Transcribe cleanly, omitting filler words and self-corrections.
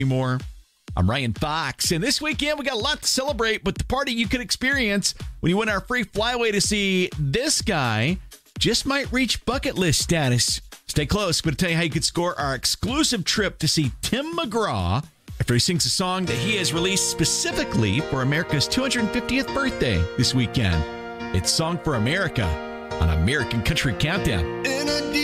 More. I'm Ryan Fox, and this weekend we got a lot to celebrate, but the party you can experience when you win our free flyaway to see this guy just might reach bucket list status. Stay close. I'm going to tell you how you could score our exclusive trip to see Tim McGraw after he sings a song that he has released specifically for America's 250th birthday this weekend. It's Song for America on American Country Countdown.